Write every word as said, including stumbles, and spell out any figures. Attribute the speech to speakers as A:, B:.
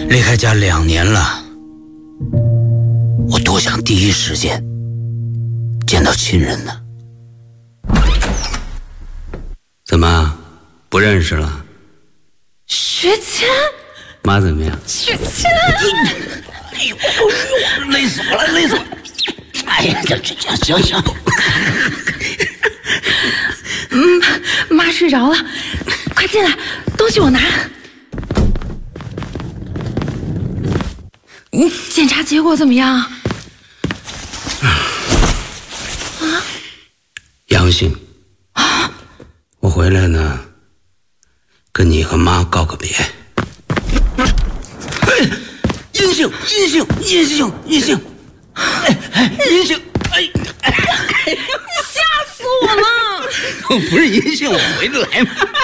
A: 离开家两年了，我多想第一时间见到亲人呢。怎么不认识了？
B: 学谦，
A: 妈怎么样？
B: 学谦，
A: 哎呦呦呦，累死我了，累死我了！哎呀，这这这行行。
B: 嗯，妈睡着了，快进来，东西我拿。嗯，检查结果怎么样？啊？
A: 阳性。啊？我回来呢，跟你和妈告个别。哎，阴性，阴性，阴性，阴性。哎哎，阴性！哎哎，
B: 你吓死我了！
A: 我不是阴性，我回得来吗？